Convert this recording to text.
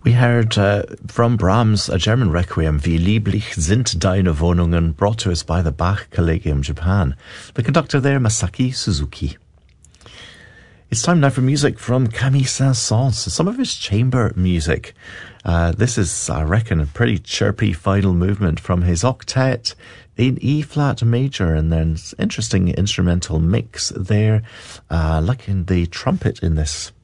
We heard from Brahms a German requiem, Wie lieblich sind deine Wohnungen, brought to us by the Bach Collegium Japan. The conductor there, Masaki Suzuki. It's time now for music from Camille Saint-Saëns, some of his chamber music. This is, I reckon, a pretty chirpy final movement from his octet in E-flat major, and then interesting instrumental mix there, like in the trumpet in this.